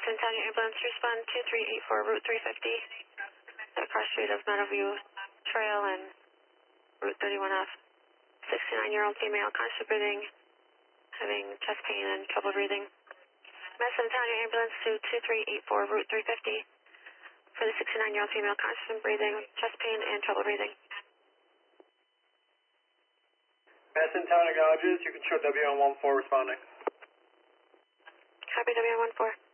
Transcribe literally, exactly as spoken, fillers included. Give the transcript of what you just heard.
Madison County Ambulance, respond two three eight four, Route three fifty, at cross street of Meadowview Trail and Route thirty-one F. sixty-nine-year-old female, constant breathing, having chest pain and trouble breathing. Madison County Ambulance to two three eight four, Route three fifty, for the sixty-nine-year-old female, constant breathing, chest pain, and trouble breathing. Madison Town acknowledges. You can show W N one four responding. Copy W N one four.